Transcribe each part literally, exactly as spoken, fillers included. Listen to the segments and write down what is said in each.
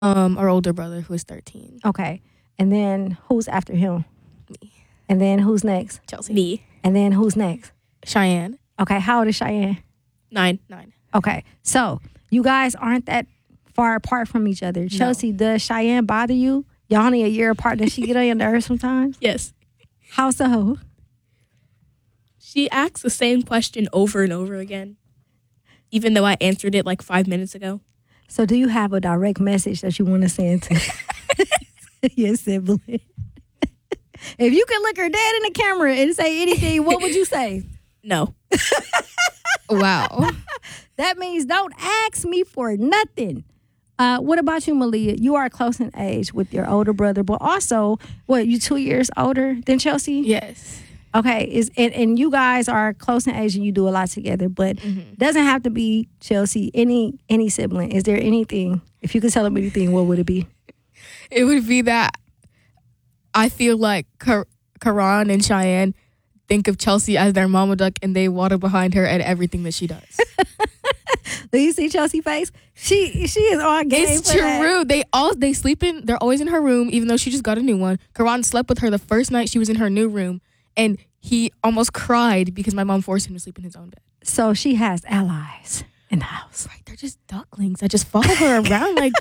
Um, our older brother, who is thirteen. Okay. And then who's after him? Me. And then who's next? Chelsea. Me. And then who's next? Cheyenne. Okay. How old is Cheyenne? Nine. Nine. Okay. So you guys aren't that far apart from each other. Chelsea, no. Does Cheyenne bother you? Y'all only a year apart. Does she get on your nerves sometimes? Yes. How so? She asks the same question over and over again, even though I answered it like five minutes ago. So do you have a direct message that you want to send to your sibling? If you could look her dead in the camera and say anything, what would you say? No. Wow. That means don't ask me for nothing. Uh, what about you, Malia? You are close in age with your older brother, but also, what, you two years older than Chelsea? Yes. Okay, is and, and you guys are close in age and you do a lot together, but mm-hmm. doesn't have to be Chelsea, any any sibling. Is there anything, if you could tell them anything, what would it be? It would be that I feel like Kar- Karan and Cheyenne think of Chelsea as their mama duck and they water behind her at everything that she does. Do you see Chelsea's face? She she is on game. It's for true. That. They all they sleep in. They're always in her room, even though she just got a new one. Karan slept with her the first night she was in her new room, and he almost cried because my mom forced him to sleep in his own bed. So she has allies in the house. Right? They're just ducklings. I just follow her around like.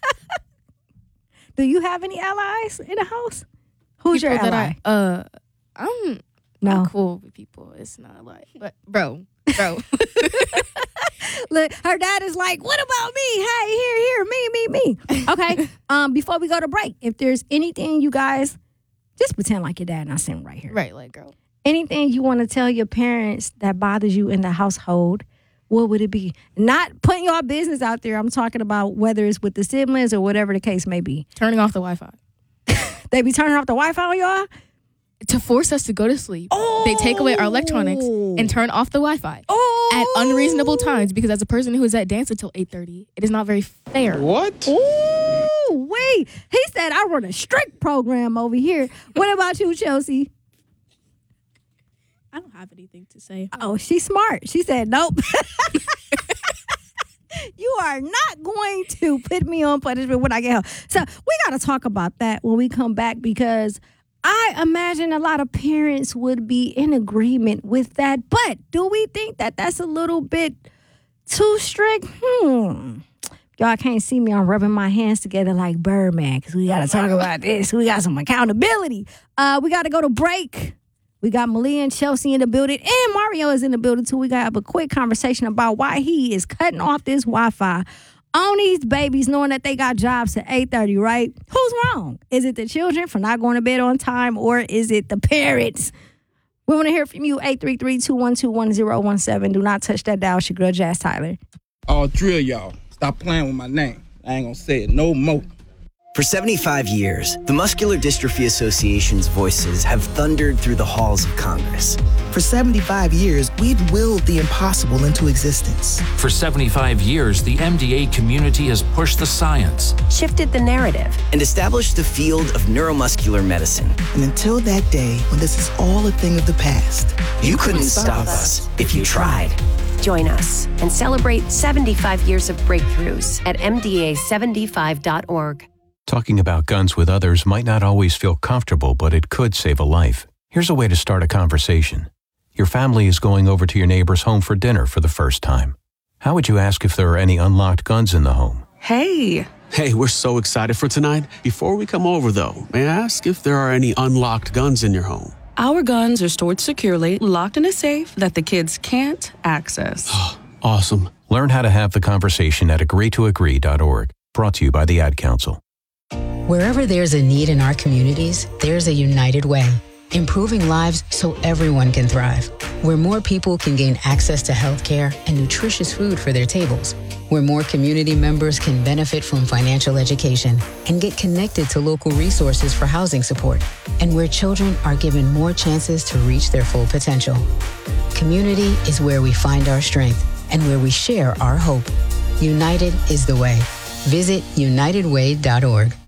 Do you have any allies in the house? Who's people your ally? That I, uh, I'm no I'm cool with people. It's not like, but bro, bro. Look, her dad is like, what about me? Hey, here, here, me, me, me. Okay. um, before we go to break, if there's anything you guys, just pretend like your dad not sitting right here. Right, like, girl. Anything you want to tell your parents that bothers you in the household, what would it be? Not putting your business out there. I'm talking about whether it's with the siblings or whatever the case may be. Turning off the Wi-Fi. They be turning off the Wi-Fi on y'all? To force us to go to sleep, oh. they take away our electronics and turn off the Wi-Fi oh. at unreasonable times because as a person who is at dance until eight thirty, it is not very fair. What? Ooh, wait. He said I run a strict program over here. What about you, Chelsea? I don't have anything to say. Oh, she's smart. She said, nope. You are not going to put me on punishment when I get home. So we got to talk about that when we come back because I imagine a lot of parents would be in agreement with that. But do we think that that's a little bit too strict? Hmm. Y'all can't see me. I'm rubbing my hands together like Birdman because we got to talk about this. We got some accountability. Uh, we got to go to break. We got Malia and Chelsea in the building, and Mario is in the building, too. We got to have a quick conversation about why he is cutting off this Wi-Fi on these babies, knowing that they got jobs at eight thirty, right? Who's wrong? Is it the children for not going to bed on time, or is it the parents? We want to hear from you, eight three three, two one two, one zero one seven. Do not touch that dial. It's your girl, Jazz Tyler. All drill, y'all. Stop playing with my name. I ain't going to say it no more. For seventy-five years, the Muscular Dystrophy Association's voices have thundered through the halls of Congress. For seventy-five years, we've willed the impossible into existence. For seventy-five years, the M D A community has pushed the science, shifted the narrative, and established the field of neuromuscular medicine. And until that day, when this is all a thing of the past, you, you couldn't stop us if you tried. Join us and celebrate seventy-five years of breakthroughs at M D A seventy-five dot org. Talking about guns with others might not always feel comfortable, but it could save a life. Here's a way to start a conversation. Your family is going over to your neighbor's home for dinner for the first time. How would you ask if there are any unlocked guns in the home? Hey! Hey, we're so excited for tonight. Before we come over, though, may I ask if there are any unlocked guns in your home? Our guns are stored securely, locked in a safe that the kids can't access. Awesome. Learn how to have the conversation at agree to agree dot org. Brought to you by the Ad Council. Wherever there's a need in our communities, there's a United Way, improving lives so everyone can thrive. Where more people can gain access to health care and nutritious food for their tables. Where more community members can benefit from financial education and get connected to local resources for housing support. And where children are given more chances to reach their full potential. Community is where we find our strength and where we share our hope. United is the way. Visit united way dot org.